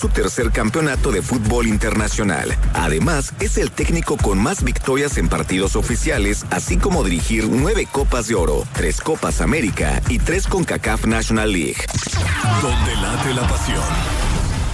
su tercer campeonato de fútbol internacional. Además, es el técnico con más victorias en partidos oficiales, así como dirigir 9 Copas de Oro, 3 Copas América y 3 CONCACAF National League. Donde late la pasión.